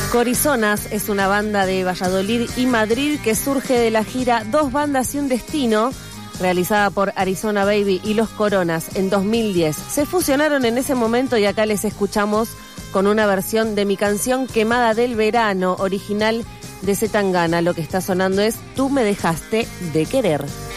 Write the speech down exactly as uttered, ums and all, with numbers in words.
Corizonas es una banda de Valladolid y Madrid que surge de la gira Dos Bandas y un Destino, realizada por Arizona Baby y Los Coronas en dos mil diez. Se fusionaron en ese momento y acá les escuchamos con una versión de mi canción Quemada del Verano, original de Zetangana. Lo que está sonando es Tú me dejaste de querer.